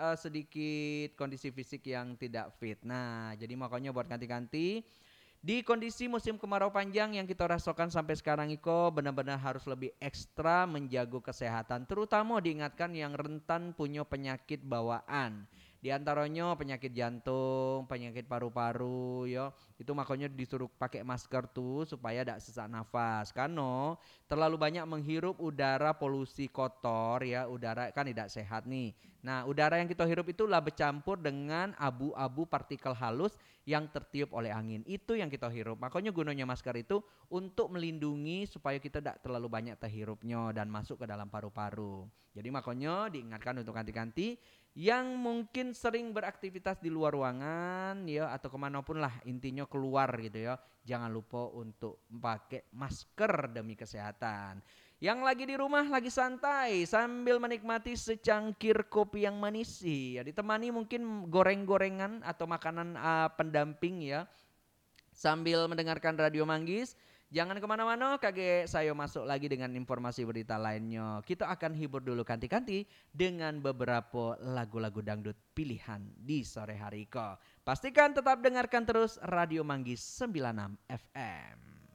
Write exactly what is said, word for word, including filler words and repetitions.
uh, sedikit kondisi fisik yang tidak fit. Nah, jadi makanya buat ganti-ganti di kondisi musim kemarau panjang yang kita rasakan sampai sekarang Iko benar-benar harus lebih ekstra menjaga kesehatan, terutama diingatkan yang rentan punya penyakit bawaan. Di antaranya penyakit jantung, penyakit paru-paru ya. Itu makanya disuruh pakai masker tuh supaya tidak sesak nafas. Karena terlalu banyak menghirup udara polusi kotor ya, udara kan tidak sehat nih. Nah, udara yang kita hirup itulah bercampur dengan abu-abu partikel halus yang tertiup oleh angin. Itu yang kita hirup. Makanya gunanya masker itu untuk melindungi supaya kita tidak terlalu banyak terhirupnya dan masuk ke dalam paru-paru. Jadi makanya diingatkan untuk ganti-ganti yang mungkin sering beraktivitas di luar ruangan ya atau kemanapun lah intinya keluar gitu ya. Jangan lupa untuk pakai masker demi kesehatan. Yang lagi di rumah lagi santai sambil menikmati secangkir kopi yang manis ya ditemani mungkin goreng-gorengan atau makanan uh, pendamping ya sambil mendengarkan Radio Manggis. Jangan kemana-mana, kage saya masuk lagi dengan informasi berita lainnya. Kita akan hibur dulu kanti-kanti dengan beberapa lagu-lagu dangdut pilihan di sore hari ko. Pastikan tetap dengarkan terus Radio Manggis sembilan puluh enam F M.